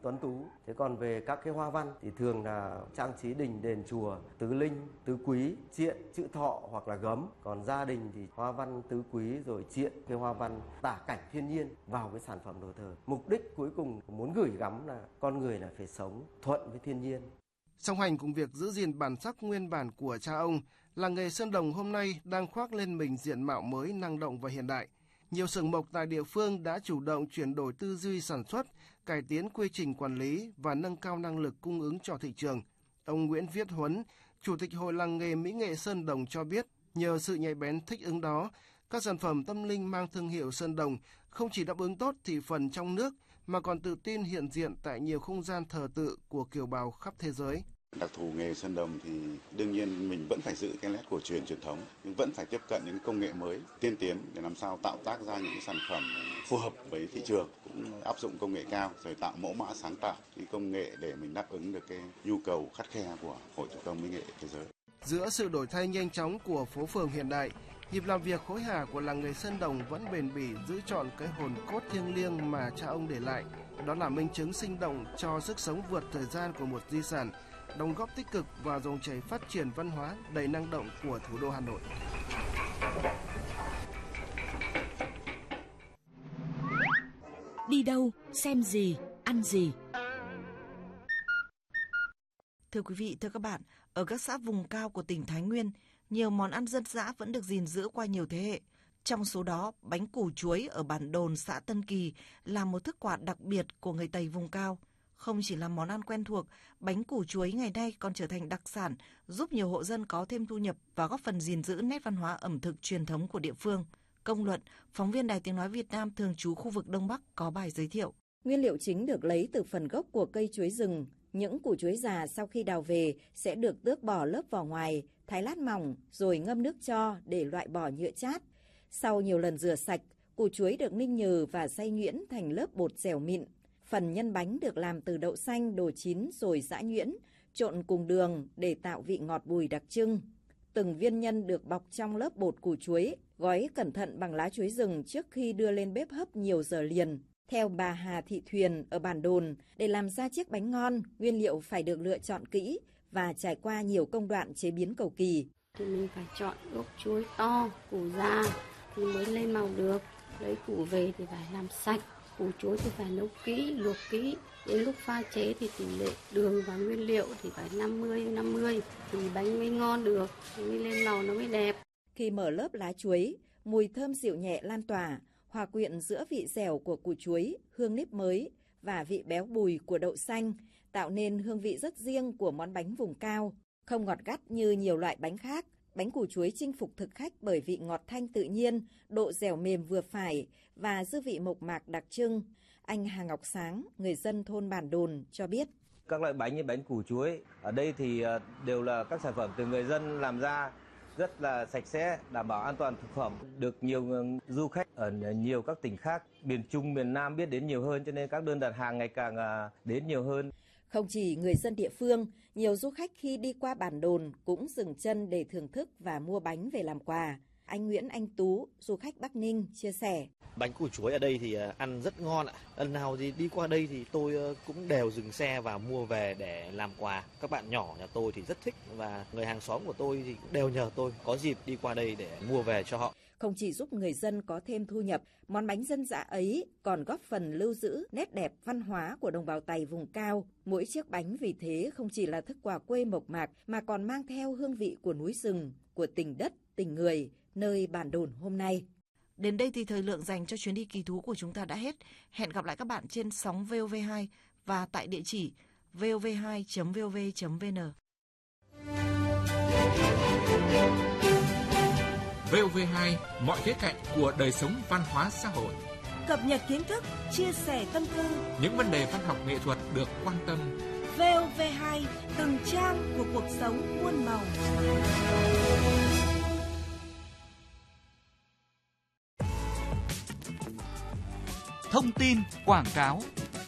tuấn tú. Thế còn về các cái hoa văn thì thường là trang trí đình, đền, chùa, tứ linh, tứ quý, triện, chữ thọ hoặc là gấm. Còn gia đình thì hoa văn tứ quý rồi triện, cái hoa văn tả cảnh thiên nhiên vào cái sản phẩm đồ thờ. Mục đích cuối cùng muốn gửi gắm là con người là phải sống thuận với thiên nhiên. Song hành cùng việc giữ gìn bản sắc nguyên bản của cha ông, làng nghề Sơn Đồng hôm nay đang khoác lên mình diện mạo mới, năng động và hiện đại. Nhiều xưởng mộc tại địa phương đã chủ động chuyển đổi tư duy sản xuất, cải tiến quy trình quản lý và nâng cao năng lực cung ứng cho thị trường. Ông Nguyễn Viết Huấn, Chủ tịch Hội làng nghề Mỹ nghệ Sơn Đồng cho biết, nhờ sự nhạy bén thích ứng đó, các sản phẩm tâm linh mang thương hiệu Sơn Đồng không chỉ đáp ứng tốt thị phần trong nước mà còn tự tin hiện diện tại nhiều không gian thờ tự của kiều bào khắp thế giới. Đặc thù nghề Sơn Đồng thì đương nhiên mình vẫn phải giữ cái nét cổ truyền thống, nhưng vẫn phải tiếp cận những công nghệ mới tiên tiến để làm sao tạo tác ra những sản phẩm phù hợp với thị trường, cũng áp dụng công nghệ cao rồi tạo mẫu mã sáng tạo cái công nghệ để mình đáp ứng được cái nhu cầu khắt khe của Hội thủ công mỹ nghệ thế giới. Giữa sự đổi thay nhanh chóng của phố phường hiện đại, nhịp làm việc hối hả của làng nghề Sơn Đồng vẫn bền bỉ giữ trọn cái hồn cốt thiêng liêng mà cha ông để lại. Đó là minh chứng sinh động cho sức sống vượt thời gian của một di sản, đóng góp tích cực vào dòng chảy phát triển văn hóa đầy năng động của thủ đô Hà Nội. Đi đâu, xem gì, ăn gì? Thưa quý vị, thưa các bạn, ở các xã vùng cao của tỉnh Thái Nguyên, nhiều món ăn dân dã vẫn được gìn giữ qua nhiều thế hệ. Trong số đó, bánh củ chuối ở bản Đồn, xã Tân Kỳ là một thức quà đặc biệt của người Tây vùng cao. Không chỉ là món ăn quen thuộc, bánh củ chuối ngày nay còn trở thành đặc sản, giúp nhiều hộ dân có thêm thu nhập và góp phần gìn giữ nét văn hóa ẩm thực truyền thống của địa phương. Công luận, phóng viên Đài Tiếng Nói Việt Nam thường trú khu vực Đông Bắc có bài giới thiệu. Nguyên liệu chính được lấy từ phần gốc của cây chuối rừng. Những củ chuối già sau khi đào về sẽ được tước bỏ lớp vỏ ngoài, thái lát mỏng rồi ngâm nước cho để loại bỏ nhựa chát. Sau nhiều lần rửa sạch, củ chuối được ninh nhừ và xay nhuyễn thành lớp bột dẻo mịn. Phần nhân bánh được làm từ đậu xanh đồ chín rồi giã nhuyễn, trộn cùng đường để tạo vị ngọt bùi đặc trưng. Từng viên nhân được bọc trong lớp bột củ chuối, gói cẩn thận bằng lá chuối rừng trước khi đưa lên bếp hấp nhiều giờ liền. Theo bà Hà Thị Thuyền ở bản Đồn, để làm ra chiếc bánh ngon, nguyên liệu phải được lựa chọn kỹ và trải qua nhiều công đoạn chế biến cầu kỳ. Thì mình phải chọn ốc chuối to, củ già thì mới lên màu được. Lấy củ về thì phải làm sạch, củ chuối thì phải nấu kỹ, luộc kỹ. Đến lúc pha chế thì tỷ lệ đường và nguyên liệu thì phải 50-50 thì bánh mới ngon được, mới lên màu nó mới đẹp. Khi mở lớp lá chuối, mùi thơm dịu nhẹ lan tỏa, hòa quyện giữa vị dẻo của củ chuối, hương nếp mới và vị béo bùi của đậu xanh, tạo nên hương vị rất riêng của món bánh vùng cao. Không ngọt gắt như nhiều loại bánh khác, bánh củ chuối chinh phục thực khách bởi vị ngọt thanh tự nhiên, độ dẻo mềm vừa phải và dư vị mộc mạc đặc trưng. Anh Hà Ngọc Sáng, người dân thôn Bản Đồn cho biết. Các loại bánh như bánh củ chuối ở đây thì đều là các sản phẩm từ người dân làm ra, rất là sạch sẽ, đảm bảo an toàn thực phẩm, được nhiều du khách ở nhiều các tỉnh khác, miền Trung, miền Nam biết đến nhiều hơn, cho nên các đơn đặt hàng ngày càng đến nhiều hơn. Không chỉ người dân địa phương, nhiều du khách khi đi qua Bản Đồn cũng dừng chân để thưởng thức và mua bánh về làm quà. Anh Nguyễn Anh Tú, du khách Bắc Ninh, chia sẻ. Bánh củ chuối ở đây thì ăn rất ngon ạ. Lần nào thì đi qua đây thì tôi cũng đều dừng xe và mua về để làm quà. Các bạn nhỏ nhà tôi thì rất thích và người hàng xóm của tôi thì cũng đều nhờ tôi có dịp đi qua đây để mua về cho họ. Không chỉ giúp người dân có thêm thu nhập, món bánh dân dã ấy còn góp phần lưu giữ nét đẹp văn hóa của đồng bào Tày vùng cao. Mỗi chiếc bánh vì thế không chỉ là thức quà quê mộc mạc mà còn mang theo hương vị của núi rừng, của tình đất, tình người, nơi Bản Đồn hôm nay. Đến đây thì thời lượng dành cho chuyến đi kỳ thú của chúng ta đã hết. Hẹn gặp lại các bạn trên sóng VOV2 và tại địa chỉ vov2.vov.vn. VOV2, mọi khía cạnh của đời sống văn hóa xã hội. Cập nhật kiến thức, chia sẻ tâm tư. Những vấn đề văn học nghệ thuật được quan tâm. VOV2, từng trang của cuộc sống muôn màu. Thông tin, quảng cáo.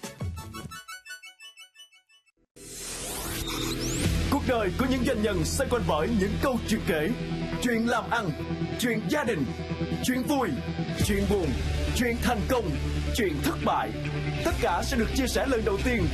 Cuộc đời của những doanh nhân xoay quanh bởi những câu chuyện kể, chuyện làm ăn, chuyện gia đình, chuyện vui, chuyện buồn, chuyện thành công, chuyện thất bại. Tất cả sẽ được chia sẻ lần đầu tiên